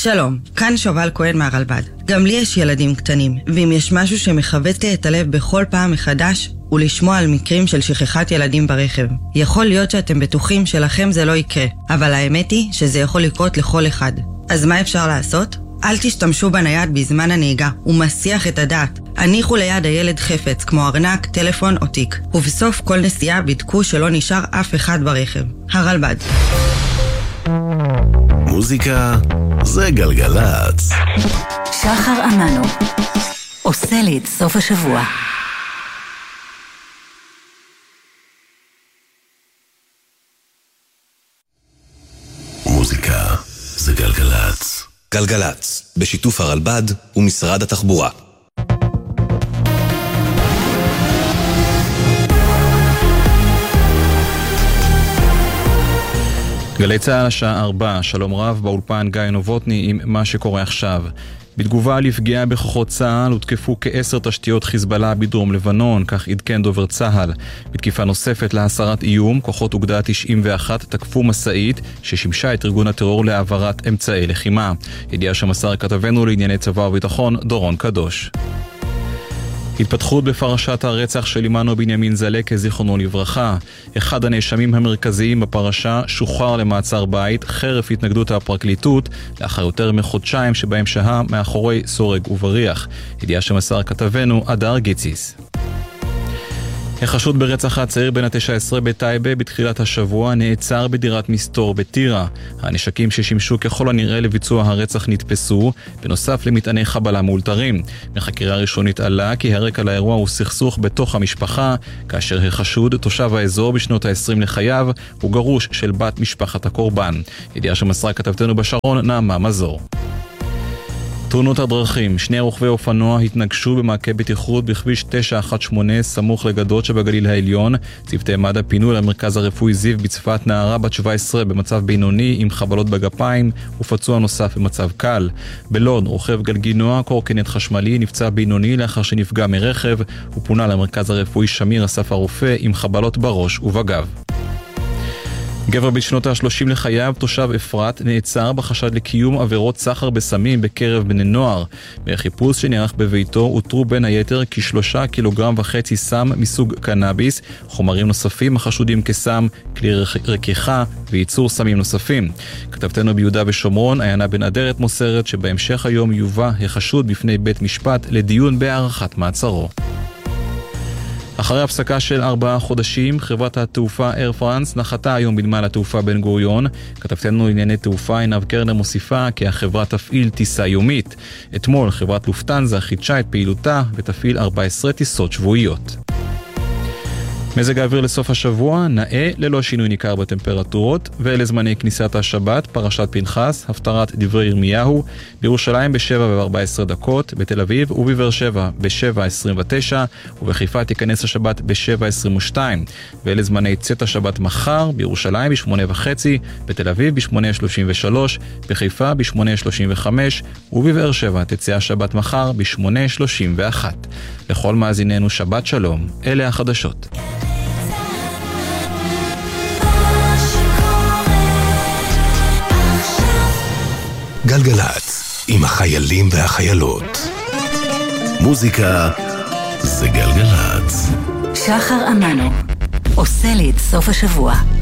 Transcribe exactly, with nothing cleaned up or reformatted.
שלום, כאן שובל כהן מהרלב"ד. גם לי יש ילדים קטנים, ואם יש משהו שמחבט לי את הלב בכל פעם מחדש, הוא לשמוע על מקרים של שכחת ילדים ברכב. יכול להיות שאתם בטוחים שלכם זה לא יקרה, אבל האמת היא שזה יכול לקרות לכל אחד. אז מה אפשר לעשות? אל תשתמשו בנייד בזמן הנהיגה, הוא מסיח את הדעת. הניחו ליד הילד חפץ, כמו ארנק, טלפון או תיק. ובסוף כל נסיעה בדקו שלא נשאר אף אחד ברכב. הרלב"ד. מוזיקה זה גלגלץ. שחר אמנו עושה לי את סוף השבוע. מוזיקה זה גלגלץ. גלגלץ, בשיתוף הרלב"ד ומשרד התחבורה. גלי צהל השעה ארבע, שלום רב, באולפן גיא נובוטני עם מה שקורה עכשיו. בתגובה לפגיעה בכוחות צה"ל הותקפו כעשר תשתיות חיזבאללה בדרום לבנון, כך עדכן דובר צה"ל. בתקיפה נוספת להסרת איום, כוחות אוגדה תשעים ואחת תקפו מסעית ששימשה את ארגון הטרור להעברת אמצעי לחימה. ידיעה שמסר כתבנו לענייני צבא וביטחון דורון קדוש. התפתחות בפרשת הרצח של אימנו בנימין זלקה זיכרונו לברכה. אחד הנאשמים המרכזיים בפרשה שוחרר למעצר בית חרף התנגדות הפרקליטות לאחר יותר מחודשיים שבהם שהה מאחורי סורג ובריח. ידיעה שמסר כתבנו אדר גיציס. החשוד ברצח הצעיר בן ה-תשע עשרה בטייבה בתחילת השבוע נעצר בדירת מסתור בטירה. הנשקים ששימשו ככל הנראה לביצוע הרצח נתפסו, בנוסף למטעני חבלה מאולתרים. מחקירה ראשונית עלה כי הרקע לאירוע הוא סכסוך בתוך המשפחה, כאשר החשוד, תושב האזור בשנות ה-עשרים לחייו, הוא גרוש של בת משפחת הקורבן. ידיעה שמסרה כתבתנו בשרון, נעמה מזור. תאונות הדרכים, שני רוכבי אופנוע התנגשו במעקה בטיחות בכביש תשע אחת שמונה סמוך לגדות שבגליל העליון. צוותי מד"א פינו למרכז הרפואי זיו בצפת נערה בת שבע עשרה במצב בינוני עם חבלות בגפיים ופצוע נוסף במצב קל. בלוד, רוכב גלגינוע קורקינט חשמלי נפצע בינוני לאחר שנפגע מרכב ופונה למרכז הרפואי שמיר אסף הרופא עם חבלות בראש ובגב. גבר בשנות ה-שלושים לחייו, תושב אפרת, נעצר בחשד לקיום עבירות סחר בסמים בקרב בני נוער. בחיפוש שנערך בביתו הותרו בין היתר כשלושה קילוגרם וחצי סם מסוג קנאביס, חומרים נוספים החשודים כסם, כלי רקיחה וייצור סמים נוספים. כתבתנו ביהודה ושומרון, עיינה בן אדרת מוסרת שבהמשך היום יובא החשוד בפני בית משפט לדיון בהארכת מעצרו. אחרי הפסקה של ארבעה חודשים, חברת התעופה אייר פרנס נחתה היום בנמל התעופה בן גוריון. כתבתנו לענייני תעופה עינב קרנר מוסיפה כי החברה תפעיל טיסה יומית. אתמול חברת לופטנזה חידשה את פעילותה ותפעיל ארבע עשרה טיסות שבועיות. מזג האוויר לסוף השבוע, נאה ללא שינוי ניכר בטמפרטורות, ולזמני כניסת השבת, פרשת פנחס, הפטרת דברי ירמיהו, בירושלים ב-שבע וארבע עשרה דקות, בתל אביב ובבאר שבע ב-שבע עשרים ותשע, ובחיפה תיכנס השבת ב-שבע עשרים ושתיים, ולזמני צאת השבת מחר, בירושלים ב-שמונה וחצי, בתל אביב ב-שמונה שלושים ושלוש, בחיפה ב-שמונה שלושים וחמש, ובבאר שבע תצא השבת מחר ב-שמונה שלושים ואחת. לכל מאזיננו שבת שלום, אלה החדשות. גלגלץ, עם החיילים והחיילות. מוזיקה זה גלגלץ. שחר אמנו עושה לי את סוף השבוע.